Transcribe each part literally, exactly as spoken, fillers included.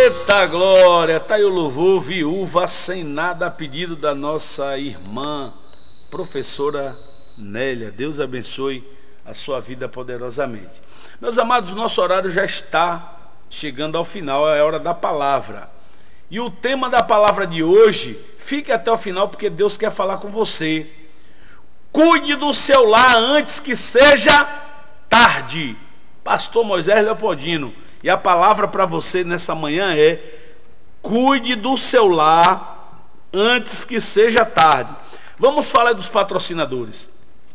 Eita glória, tá aí o louvor, viúva sem nada, a pedido da nossa irmã, professora Nélia. Deus abençoe a sua vida poderosamente. Meus amados, o nosso horário já está chegando ao final, é a hora da palavra. E o tema da palavra de hoje, fique até o final porque Deus quer falar com você. Cuide do seu lar antes que seja tarde. Pastor Moisés Leopoldino. E a palavra para você nessa manhã é: cuide do seu lar antes que seja tarde. Vamos falar dos patrocinadores.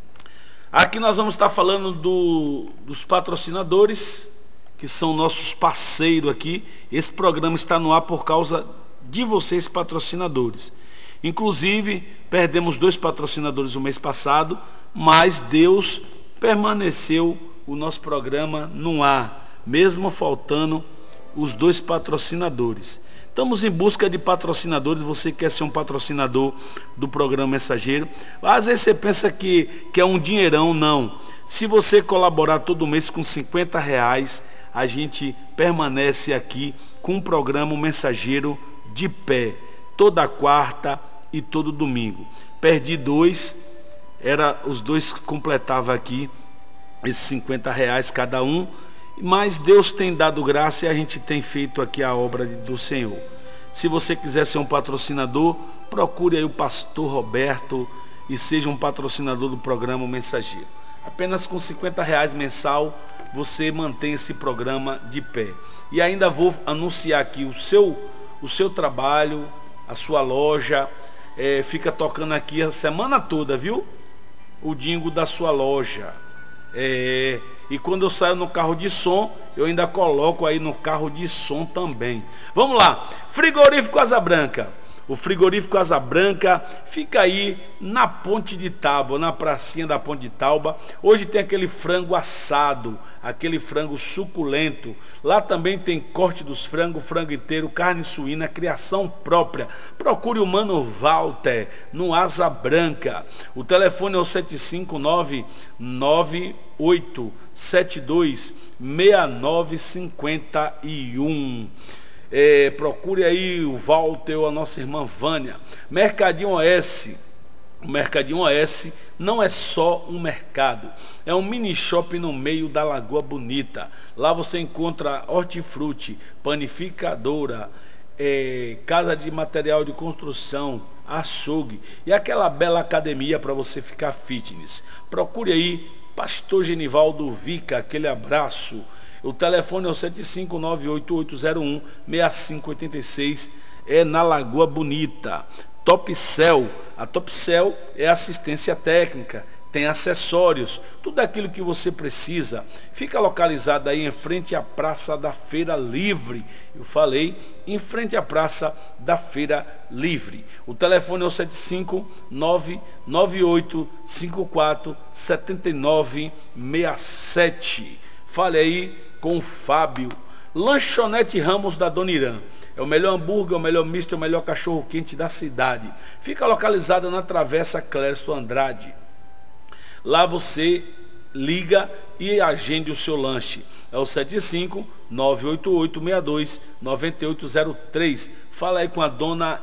Aqui nós vamos estar falando do, dos patrocinadores, que são nossos parceiros aqui. Esse programa está no ar por causa de vocês, patrocinadores. Inclusive, perdemos dois patrocinadores no mês passado, mas Deus permaneceu o nosso programa no ar, mesmo faltando os dois patrocinadores. Estamos em busca de patrocinadores. Você quer ser um patrocinador do programa Mensageiro? Às vezes você pensa que, que é um dinheirão. Não. Se você colaborar todo mês com cinquenta reais, a gente permanece aqui com o programa Mensageiro de pé, toda quarta e todo domingo. Perdi dois, era, os dois completavam aqui esses cinquenta reais cada um, mas Deus tem dado graça e a gente tem feito aqui a obra do Senhor. Se você quiser ser um patrocinador, procure aí o pastor Roberto e seja um patrocinador do programa Mensageiro. Apenas com cinquenta reais mensal você mantém esse programa de pé. E ainda vou anunciar aqui o seu, o seu trabalho, a sua loja, é, fica tocando aqui a semana toda, viu? O jingle da sua loja. É, e quando eu saio no carro de som, eu ainda coloco aí no carro de som também. Vamos lá, Frigorífico Asa Branca. O Frigorífico Asa Branca fica aí na Ponte de Tábua, na pracinha da Ponte de Tábua. Hoje tem aquele frango assado, aquele frango suculento. Lá também tem corte dos frangos, frango inteiro, carne suína, criação própria. Procure o Mano Walter no Asa Branca. O telefone é o sete cinco nove, nove oito sete dois, seis nove cinco um. É, procure aí o Walter ou a nossa irmã Vânia. Mercadinho O S. O Mercadinho O S não é só um mercado, é um mini shopping no meio da Lagoa Bonita. Lá você encontra hortifruti, panificadora, é, casa de material de construção, açougue e aquela bela academia para você ficar fitness. Procure aí Pastor Genivaldo Vica, aquele abraço. O telefone é o sete cinco nove oito oito zero um seis cinco oito seis, é na Lagoa Bonita. Topcel, a Topcel é assistência técnica, tem acessórios, tudo aquilo que você precisa. Fica localizada aí em frente à Praça da Feira Livre. Eu falei, em frente à Praça da Feira Livre. O telefone é o sete cinco nove nove oito cinco quatro sete nove seis sete. Fale aí com o Fábio. Lanchonete Ramos da Dona Irã. É o melhor hambúrguer, o melhor misto, o melhor cachorro quente da cidade. Fica localizada na Travessa Clércio Andrade. Lá você liga e agende o seu lanche. É o sete cinco nove oito oito seis dois nove oito zero três. Fala aí com a Dona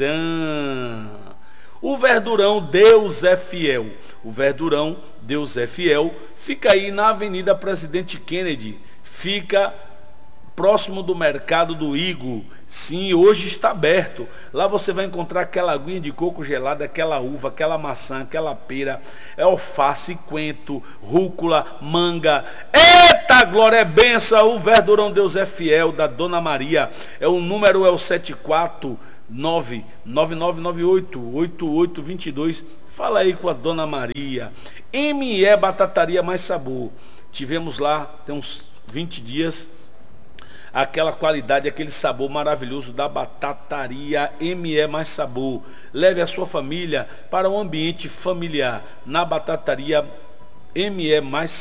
Irã. O Verdurão Deus é Fiel. O Verdurão Deus é Fiel fica aí na Avenida Presidente Kennedy. Fica próximo do mercado do Igo. Sim, hoje está aberto. Lá você vai encontrar aquela aguinha de coco gelada, aquela uva, aquela maçã, aquela pera, é alface, coentro, rúcula, manga. Eita glória, é benção. O Verdurão Deus é Fiel da Dona Maria. É o número é o sete quatro nove nove nove nove oito oito oito dois dois. Fala aí com a Dona Maria. M E Batataria Mais Sabor. Tivemos lá tem uns vinte dias, aquela qualidade, aquele sabor maravilhoso da Batataria M E Mais Sabor. Leve a sua família para um ambiente familiar na Batataria M E Mais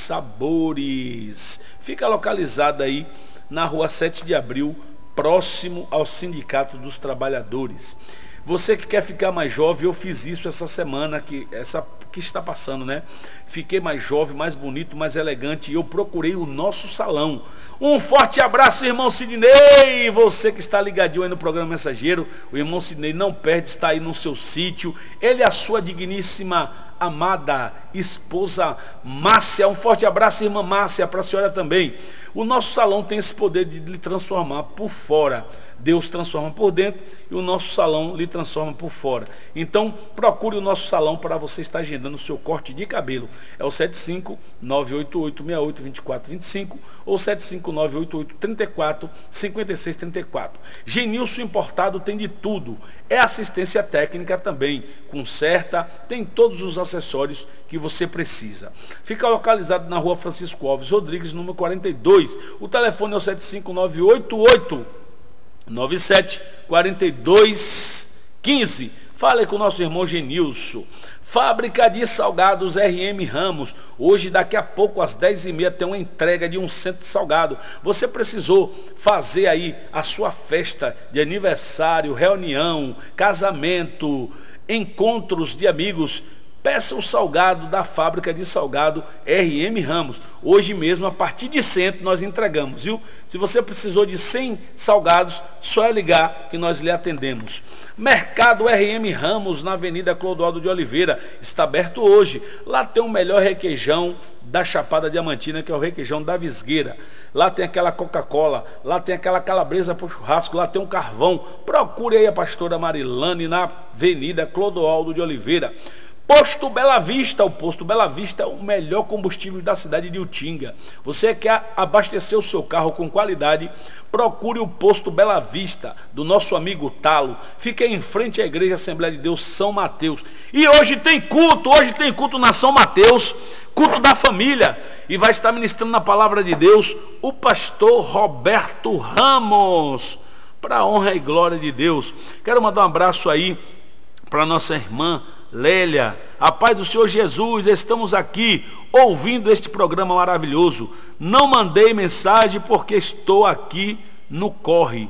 Sabores. Fica localizada aí na rua sete de abril, próximo ao Sindicato dos Trabalhadores. Você que quer ficar mais jovem, eu fiz isso essa semana que, essa, que está passando, né? Fiquei mais jovem, mais bonito, mais elegante e eu procurei o nosso salão. Um forte abraço, irmão Sidney! Você que está ligadinho aí no programa Mensageiro, o irmão Sidney não perde, está aí no seu sítio. Ele é a sua digníssima, amada esposa Márcia. Um forte abraço, irmã Márcia, para a senhora também. O nosso salão tem esse poder de lhe transformar por fora. Deus transforma por dentro e o nosso salão lhe transforma por fora. Então, procure o nosso salão para você estar agendando o seu corte de cabelo. É o sete cinco nove oito oito seis oito dois quatro dois cinco ou sete cinco nove oito oito três quatro cinco seis três quatro. Genilson Importado tem de tudo. É assistência técnica também. Conserta, tem todos os acessórios que você precisa. Fica localizado na rua Francisco Alves Rodrigues, número quarenta e dois. O telefone é o sete cinco nove oito oito nove sete quatro dois um cinco. Fale com o nosso irmão Genilson. Fábrica de salgados R M Ramos. Hoje, daqui a pouco, às dez e meia, tem uma entrega de um centro de salgado. Você precisou fazer aí a sua festa de aniversário, reunião, casamento, encontros de amigos. Peça o salgado da fábrica de salgado R M Ramos. Hoje mesmo, a partir de cem, nós entregamos, viu? Se você precisou de cem salgados, só é ligar que nós lhe atendemos. Mercado R M Ramos, na Avenida Clodoaldo de Oliveira, está aberto hoje. Lá tem o melhor requeijão da Chapada Diamantina, que é o requeijão da Visgueira. Lá tem aquela Coca-Cola, lá tem aquela calabresa para o churrasco, lá tem um carvão. Procure aí a pastora Marilane na Avenida Clodoaldo de Oliveira. Posto Bela Vista, o Posto Bela Vista é o melhor combustível da cidade de Utinga. Você quer abastecer o seu carro com qualidade? Procure o Posto Bela Vista, do nosso amigo Talo. Fica em frente à Igreja Assembleia de Deus São Mateus. E hoje tem culto, hoje tem culto na São Mateus, culto da família. E vai estar ministrando na palavra de Deus o pastor Roberto Ramos, para a honra e glória de Deus. Quero mandar um abraço aí para nossa irmã Lélia. A paz do Senhor Jesus, estamos aqui ouvindo este programa maravilhoso. Não mandei mensagem porque estou aqui no corre.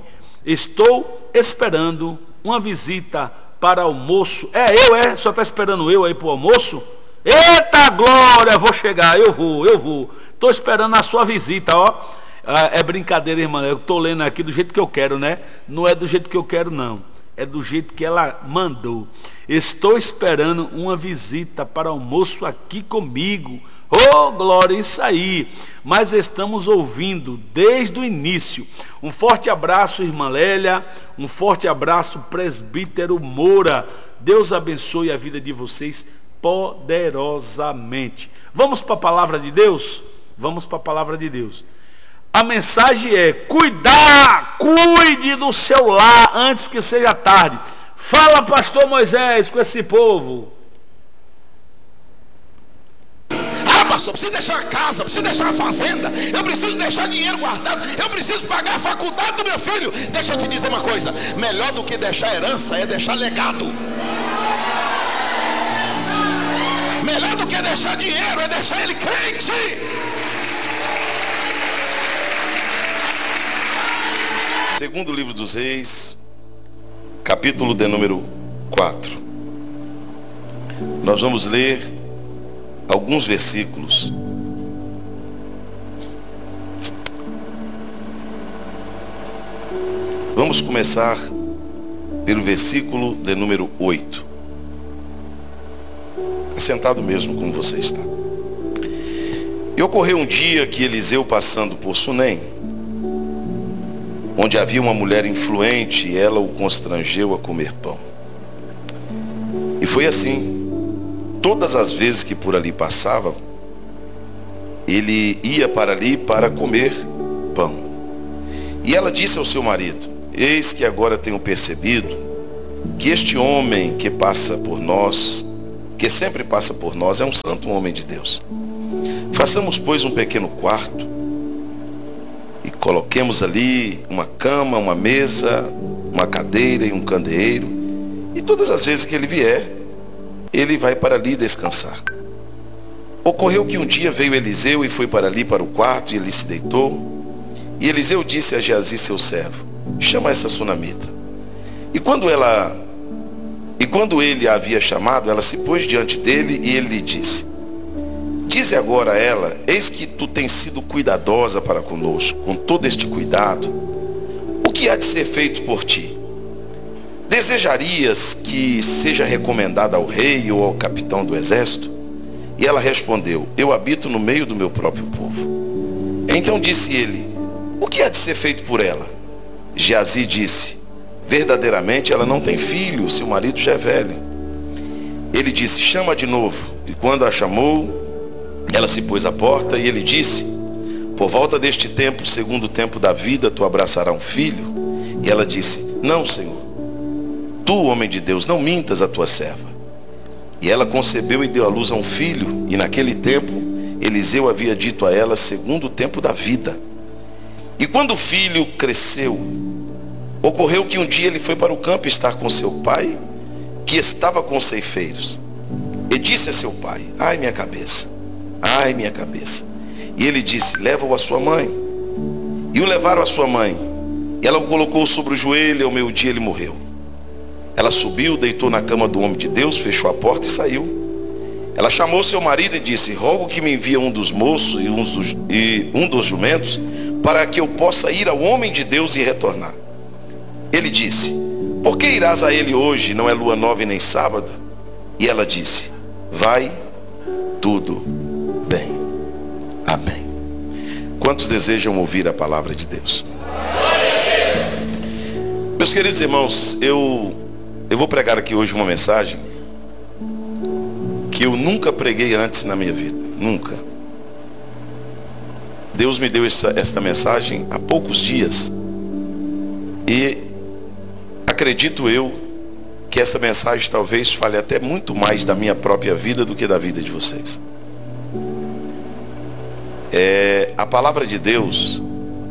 Estou esperando uma visita para almoço. É eu, é? Só está esperando eu aí para o almoço? Eita glória, vou chegar, eu vou, eu vou. Estou esperando a sua visita, ó. É brincadeira, irmã, eu estou lendo aqui do jeito que eu quero, né? Não é do jeito que eu quero, não. É do jeito que ela mandou. Estou esperando uma visita para almoço aqui comigo. Oh, glória, isso aí. Mas estamos ouvindo desde o início. Um forte abraço, irmã Lélia. Um forte abraço, presbítero Moura. Deus abençoe a vida de vocês poderosamente. Vamos para a palavra de Deus? Vamos para a palavra de Deus. A mensagem é: cuidar, cuide do seu lar antes que seja tarde. Fala, pastor Moisés, com esse povo. Ah, pastor, preciso deixar a casa, preciso deixar a fazenda, eu preciso deixar dinheiro guardado, eu preciso pagar a faculdade do meu filho. Deixa eu te dizer uma coisa: melhor do que deixar herança é deixar legado. Melhor do que deixar dinheiro é deixar ele crente. Segundo livro dos Reis, capítulo de número quatro. Nós vamos ler alguns versículos. Vamos começar pelo versículo de número oito. Assentado mesmo como você está. E ocorreu um dia que Eliseu, passando por Sunem, onde havia uma mulher influente, e ela o constrangeu a comer pão. E foi assim, todas as vezes que por ali passava, ele ia para ali para comer pão. E ela disse ao seu marido: eis que agora tenho percebido que este homem que passa por nós, que sempre passa por nós, é um santo, um homem de Deus. Façamos, pois, um pequeno quarto, coloquemos ali uma cama, uma mesa, uma cadeira e um candeeiro. E todas as vezes que ele vier, ele vai para ali descansar. Ocorreu que um dia veio Eliseu e foi para ali para o quarto, e ele se deitou. E Eliseu disse a Geazi, seu servo: chama essa sunamita. E quando ela quando ele a havia chamado, ela se pôs diante dele e ele lhe disse: dize agora a ela, eis que tu tens sido cuidadosa para conosco, com todo este cuidado. O que há de ser feito por ti? Desejarias que seja recomendada ao rei ou ao capitão do exército? E ela respondeu: eu habito no meio do meu próprio povo. Então disse ele: o que há de ser feito por ela? Geazi disse: verdadeiramente ela não tem filho, seu marido já é velho. Ele disse: chama de novo. E quando a chamou, ela se pôs à porta e ele disse: por volta deste tempo, segundo o tempo da vida, tu abraçarás um filho? E ela disse: não, Senhor. Tu, homem de Deus, não mintas a tua serva. E ela concebeu e deu à luz a um filho, e naquele tempo Eliseu havia dito a ela segundo o tempo da vida. E quando o filho cresceu, ocorreu que um dia ele foi para o campo estar com seu pai, que estava com os ceifeiros. E disse a seu pai: ai minha cabeça, ai minha cabeça. E ele disse: leva-o à sua mãe. E o levaram à sua mãe. E ela o colocou sobre o joelho, e ao meio-dia ele morreu. Ela subiu, deitou na cama do homem de Deus, fechou a porta e saiu. Ela chamou seu marido e disse: rogo que me envie um dos moços e, uns dos, e um dos jumentos, para que eu possa ir ao homem de Deus e retornar. Ele disse: por que irás a ele hoje? Não é lua nova e nem sábado? E ela disse: vai, tudo bem. Amém. Quantos desejam ouvir a palavra de Deus? Meus queridos irmãos, eu, eu vou pregar aqui hoje uma mensagem que eu nunca preguei antes na minha vida. Nunca. Deus me deu essa, esta mensagem há poucos dias. E acredito eu que essa mensagem talvez fale até muito mais da minha própria vida do que da vida de vocês. É, a palavra de Deus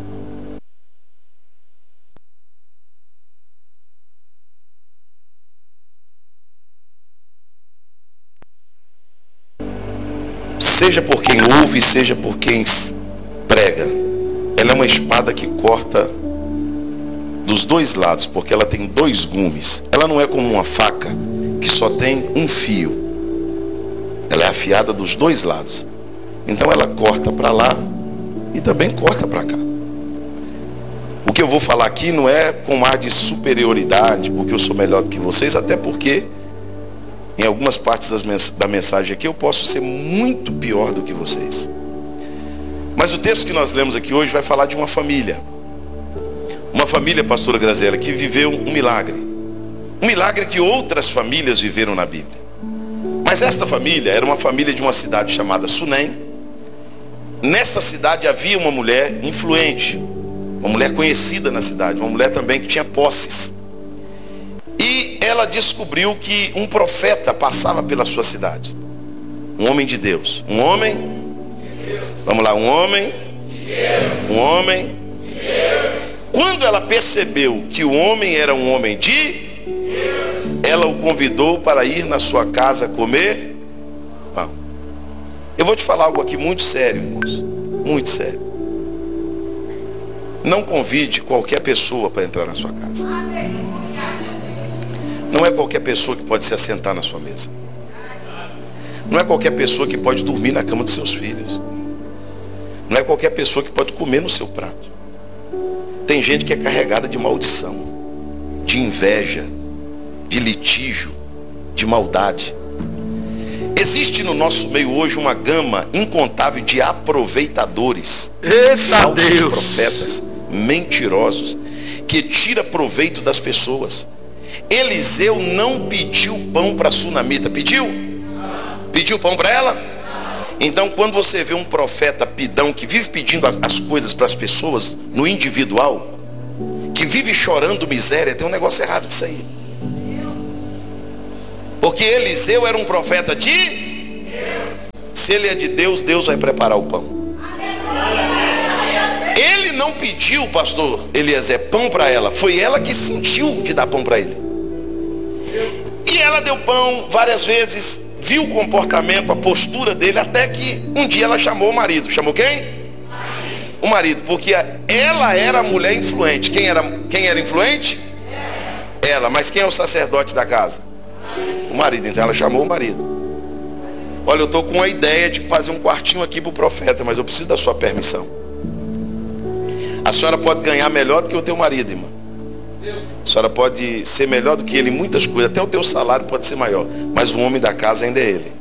seja por quem ouve, seja por quem prega, ela é uma espada que corta dos dois lados, porque ela tem dois gumes. Ela não é como uma faca que só tem um fio. Ela é afiada dos dois lados. Então ela corta para lá e também corta para cá. O que eu vou falar aqui não é com ar de superioridade, porque eu sou melhor do que vocês, até porque em algumas partes das mens- da mensagem aqui eu posso ser muito pior do que vocês. Mas o texto que nós lemos aqui hoje vai falar de uma família. Uma família, pastora Graziela, que viveu um milagre. Um milagre que outras famílias viveram na Bíblia. Mas esta família era uma família de uma cidade chamada Sunem. Nesta cidade havia uma mulher influente, uma mulher conhecida na cidade, uma mulher também que tinha posses. E ela descobriu que um profeta passava pela sua cidade. Um homem de Deus. Um homem? Vamos lá, um homem? Um homem? Quando ela percebeu que o homem era um homem de Deus, ela o convidou para ir na sua casa comer pão. Eu vou te falar algo aqui muito sério, irmãos. Muito sério. Não convide qualquer pessoa para entrar na sua casa. Não é qualquer pessoa que pode se assentar na sua mesa. Não é qualquer pessoa que pode dormir na cama dos seus filhos. Não é qualquer pessoa que pode comer no seu prato. Tem gente que é carregada de maldição, de inveja, de litígio, de maldade. Existe no nosso meio hoje uma gama incontável de aproveitadores, Eita falsos Deus. profetas, mentirosos, que tira proveito das pessoas. Eliseu não pediu pão para a sunamita, pediu? Pediu pão para ela? Então, quando você vê um profeta pidão que vive pedindo as coisas para as pessoas no individual, que vive chorando miséria, tem um negócio errado com isso aí. Porque Eliseu era um profeta de Deus. Se ele é de Deus, Deus vai preparar o pão. Ele não pediu, pastor Eliezer, pão para ela. Foi ela que sentiu de dar pão para ele. E ela deu pão várias vezes. Viu o comportamento, a postura dele, até que um dia ela chamou o marido. Chamou quem? O marido, porque ela era a mulher influente. Quem era, quem era influente? Ela. Mas quem é o sacerdote da casa? O marido. Então ela chamou o marido. Olha, eu estou com uma ideia de fazer um quartinho aqui para o profeta, mas eu preciso da sua permissão. A senhora pode ganhar melhor do que o teu marido, irmã. A senhora pode ser melhor do que ele em muitas coisas. Até o teu salário pode ser maior. Mas o homem da casa ainda é ele.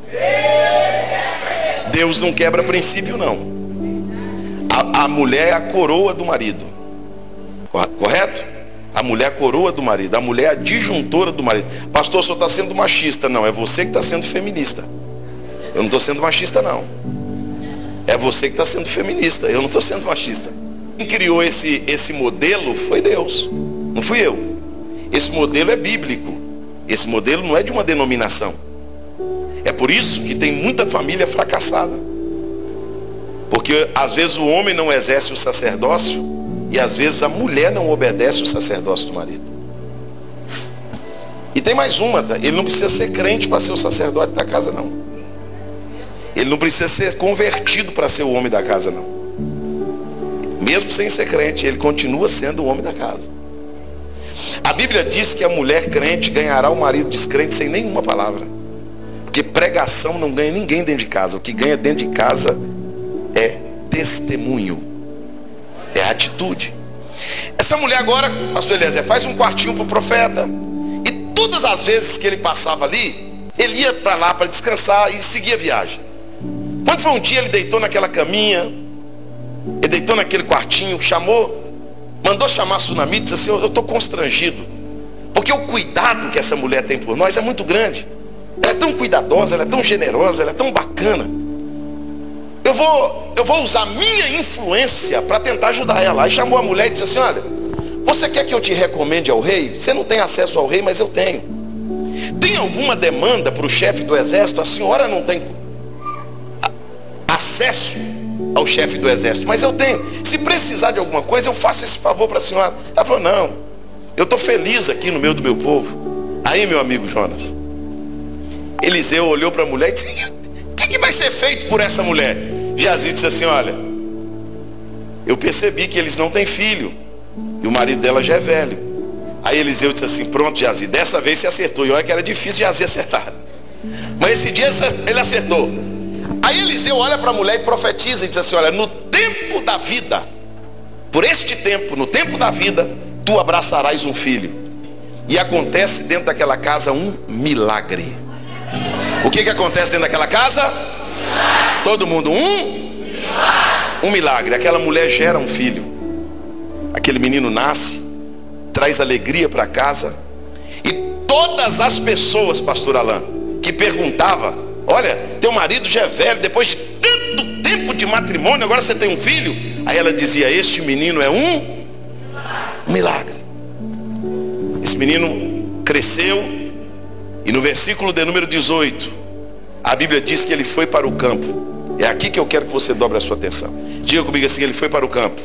Deus não quebra princípio, não. A, a mulher é a coroa do marido. Correto? A mulher é a coroa do marido. A mulher é a disjuntora do marido. Pastor, o senhor está sendo machista. Não, é você que está sendo feminista. Eu não estou sendo machista, não. É você que está sendo feminista. Eu não estou sendo machista. Quem criou esse, esse modelo foi Deus. Não fui eu. Esse modelo é bíblico. Esse modelo não é de uma denominação. É por isso que tem muita família fracassada. Porque às vezes o homem não exerce o sacerdócio e às vezes a mulher não obedece o sacerdócio do marido. E tem mais uma, tá? Ele não precisa ser crente para ser o sacerdote da casa, não. Ele não precisa ser convertido para ser o homem da casa, não. Mesmo sem ser crente, ele continua sendo o homem da casa. A Bíblia diz que a mulher crente ganhará o marido descrente sem nenhuma palavra. Porque pregação não ganha ninguém dentro de casa. O que ganha dentro de casa é testemunho. É atitude. Essa mulher agora, pastor Eliezer, faz um quartinho para o profeta. E todas as vezes que ele passava ali, ele ia para lá para descansar e seguia a viagem. Quando foi um dia, ele deitou naquela caminha, ele deitou naquele quartinho, chamou, mandou chamar a Sunamita e disse assim: eu estou constrangido, porque o cuidado que essa mulher tem por nós é muito grande. Ela é tão cuidadosa, ela é tão generosa, ela é tão bacana. Eu vou, eu vou usar minha influência para tentar ajudar ela. Aí chamou a mulher e disse assim: olha, você quer que eu te recomende ao rei? Você não tem acesso ao rei, mas eu tenho. Tem alguma demanda para o chefe do exército? A senhora não tem acesso ao chefe do exército, mas eu tenho. Se precisar de alguma coisa, eu faço esse favor para a senhora. Ela falou: não, eu estou feliz aqui no meio do meu povo. Aí, meu amigo Jonas, Eliseu olhou para a mulher e disse: o que, que vai ser feito por essa mulher? Geazi disse assim: olha, eu percebi que eles não têm filho e o marido dela já é velho. Aí Eliseu disse assim: pronto, Geazi, dessa vez você acertou. E olha que era difícil Geazi acertar, mas esse dia ele acertou. Aí Eliseu olha para a mulher e profetiza e diz assim: olha, no tempo da vida, por este tempo, no tempo da vida, tu abraçarás um filho. E acontece dentro daquela casa um milagre. O que que acontece dentro daquela casa? Milagre. Todo mundo, um? Milagre. Um milagre. Aquela mulher gera um filho. Aquele menino nasce, traz alegria para casa. E todas as pessoas, pastor Alain, que perguntava: olha, teu marido já é velho, depois de tanto tempo de matrimônio, agora você tem um filho? Aí ela dizia: este menino é um milagre. Esse menino cresceu. E no versículo de número dezoito, a Bíblia diz que ele foi para o campo. É aqui que eu quero que você dobre a sua atenção. Diga comigo assim: ele foi para o campo.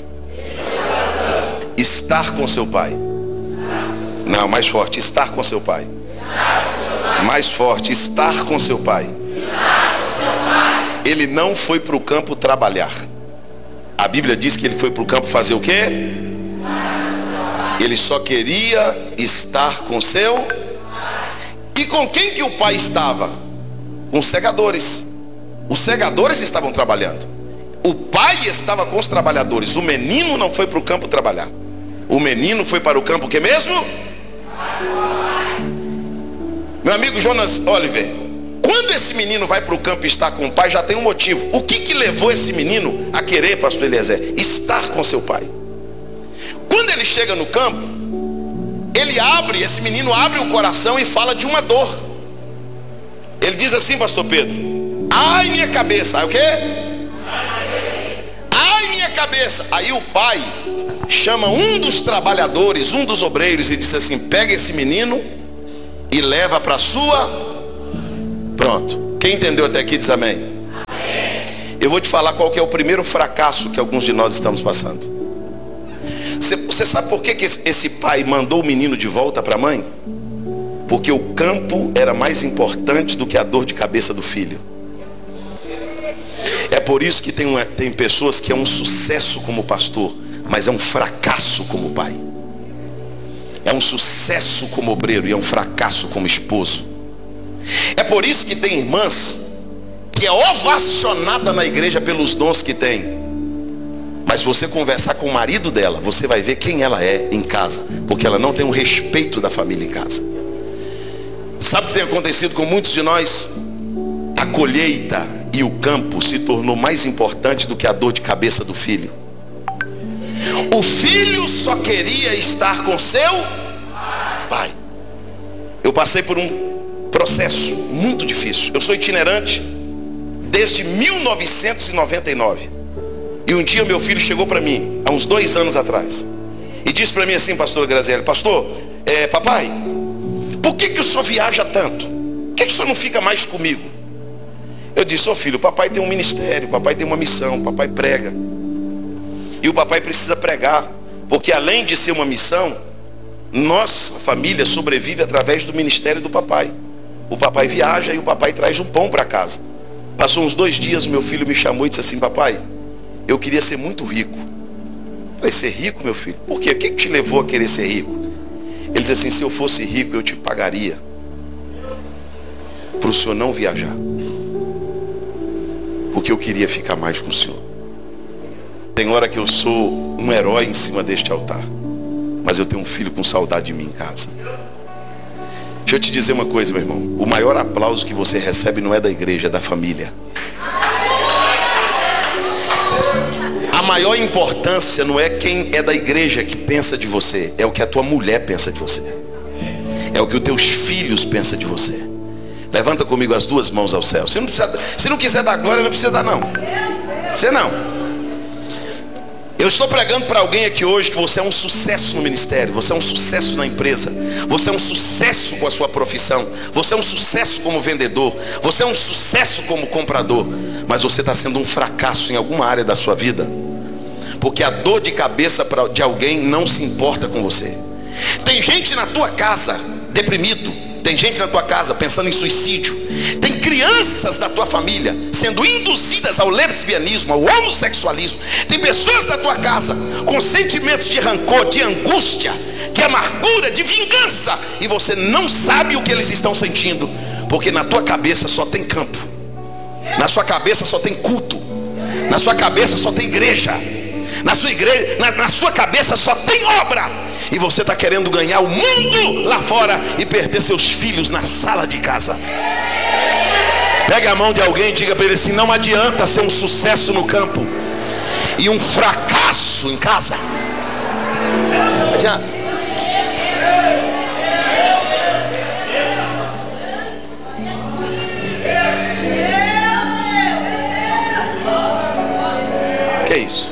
Estar com seu pai. Não, mais forte: estar com seu pai. Mais forte: estar com seu pai. Ele não foi para o campo trabalhar. A Bíblia diz que ele foi para o campo fazer o quê? Ele só queria estar com seu. E com quem que o pai estava? Com os segadores. Os segadores estavam trabalhando. O pai estava com os trabalhadores. O menino não foi para o campo trabalhar. O menino foi para o campo o que mesmo? Meu amigo Jonas Oliver, quando esse menino vai para o campo e está com o pai, já tem um motivo. O que que levou esse menino a querer, pastor Eliezer? Estar com seu pai. Quando ele chega no campo, ele abre, esse menino abre o coração e fala de uma dor. Ele diz assim, pastor Pedro: ai minha cabeça. Aí o quê? Ai minha cabeça. Aí o pai chama um dos trabalhadores, um dos obreiros, e diz assim: pega esse menino e leva para a sua. Pronto. Quem entendeu até aqui diz amém. Amém. Eu vou te falar qual que é o primeiro fracasso que alguns de nós estamos passando. Você sabe por que que esse pai mandou o menino de volta para a mãe? Porque o campo era mais importante do que a dor de cabeça do filho. É por isso que tem, uma, tem pessoas que é um sucesso como pastor, mas é um fracasso como pai. É um sucesso como obreiro e é um fracasso como esposo. É por isso que tem irmãs que é ovacionada na igreja pelos dons que tem. Mas se você conversar com o marido dela, você vai ver quem ela é em casa, porque ela não tem o respeito da família em casa. Sabe o que tem acontecido com muitos de nós? A colheita e o campo se tornou mais importante do que a dor de cabeça do filho. O filho só queria estar com seu pai. Eu passei por um processo muito difícil. Eu sou itinerante desde mil novecentos e noventa e nove. E um dia meu filho chegou para mim, há uns dois anos atrás, e disse para mim assim, pastor Graziele: pastor, é, papai, por que que o senhor viaja tanto? Por que que o senhor não fica mais comigo? Eu disse: ô oh, filho, o papai tem um ministério, o papai tem uma missão, o papai prega. E o papai precisa pregar, porque além de ser uma missão, nossa família sobrevive através do ministério do papai. O papai viaja e o papai traz um pão para casa. Passou uns dois dias, meu filho me chamou e disse assim: papai, eu queria ser muito rico. Eu falei: ser rico, meu filho? Por quê? O que te levou a querer ser rico? Ele disse assim: se eu fosse rico, eu te pagaria para o senhor não viajar, porque eu queria ficar mais com o senhor. Tem hora que eu sou um herói em cima deste altar, mas eu tenho um filho com saudade de mim em casa. Deixa eu te dizer uma coisa, meu irmão. O maior aplauso que você recebe não é da igreja, é da família. A maior importância não é quem é da igreja que pensa de você, é o que a tua mulher pensa de você, é o que os teus filhos pensam de você. Levanta comigo as duas mãos ao céu. Se não, precisa, se não quiser dar glória, não precisa dar não. Você não. Eu estou pregando para alguém aqui hoje que você é um sucesso no ministério, você é um sucesso na empresa, você é um sucesso com a sua profissão, você é um sucesso como vendedor, você é um sucesso como comprador, mas você está sendo um fracasso em alguma área da sua vida, porque a dor de cabeça de alguém não se importa com você. Tem gente na tua casa deprimido, tem gente na tua casa pensando em suicídio, tem crianças da tua família sendo induzidas ao lesbianismo, ao homossexualismo, tem pessoas da tua casa com sentimentos de rancor, de angústia, de amargura, de vingança, e você não sabe o que eles estão sentindo, porque na tua cabeça só tem campo, na sua cabeça só tem culto, na sua cabeça só tem igreja, na sua igreja, na, na sua cabeça só tem obra, e você está querendo ganhar o mundo lá fora e perder seus filhos na sala de casa. Pega a mão de alguém e diga para ele assim: não adianta ser um sucesso no campo e um fracasso em casa. Não adianta. Que é isso?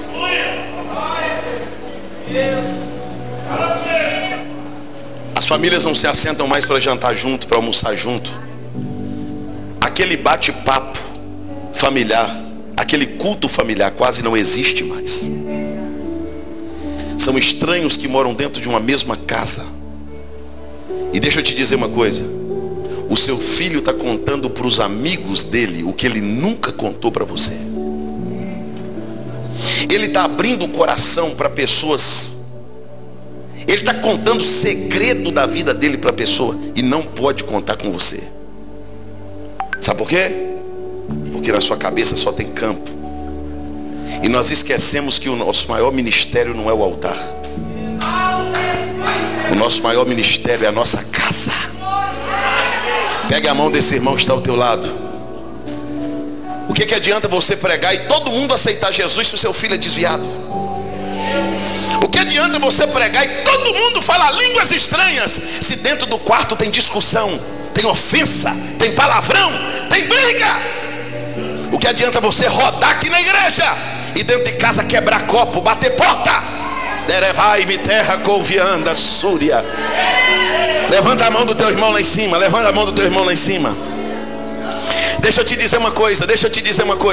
As famílias não se assentam mais para jantar junto, para almoçar junto. Aquele bate-papo familiar, aquele culto familiar quase não existe mais. São estranhos que moram dentro de uma mesma casa. E deixa eu te dizer uma coisa: o seu filho está contando para os amigos dele o que ele nunca contou para você. Ele está abrindo o coração para pessoas. Ele está contando o segredo da vida dele para a pessoa e não pode contar com você. Sabe por quê? Porque na sua cabeça só tem campo. E nós esquecemos que o nosso maior ministério não é o altar. O nosso maior ministério é a nossa casa. Pegue a mão desse irmão que está ao teu lado. O que, que adianta você pregar e todo mundo aceitar Jesus se o seu filho é desviado? O que adianta você pregar e todo mundo falar línguas estranhas se dentro do quarto tem discussão, tem ofensa, tem palavrão, tem briga? O que adianta você rodar aqui na igreja e dentro de casa quebrar copo, bater porta? Derevai me terra couvianda súria. Levanta a mão do teu irmão lá em cima, levanta a mão do teu irmão lá em cima. Deixa eu te dizer uma coisa, deixa eu te dizer uma coisa.